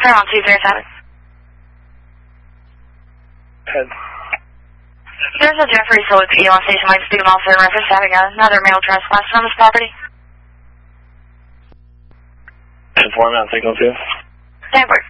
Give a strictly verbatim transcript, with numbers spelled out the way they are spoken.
Fairmont two zero seven. Head. There's a Jeffrey Salute to Elon Station Line speed officer in reference to having another male trespass on this property. Informant on signal two. Stanford.